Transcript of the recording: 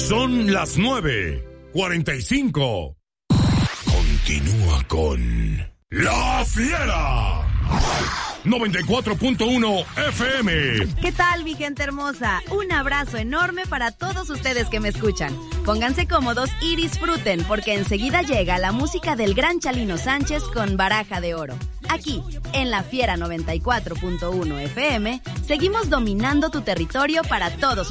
Son las 9:45. Continúa con La Fiera. 94.1 FM. ¿Qué tal, mi gente hermosa? Un abrazo enorme para todos ustedes que me escuchan. Pónganse cómodos y disfruten, porque enseguida llega la música del gran Chalino Sánchez con Baraja de Oro. Aquí, en La Fiera 94.1 FM, seguimos dominando tu territorio para todos